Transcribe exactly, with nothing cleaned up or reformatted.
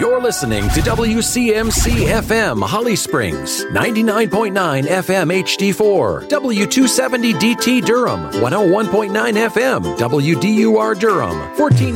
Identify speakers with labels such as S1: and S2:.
S1: You're listening to W C M C F M Holly Springs, ninety-nine point nine F M H D four, W two seventy D T Durham, one oh one point nine F M W D U R Durham, fourteen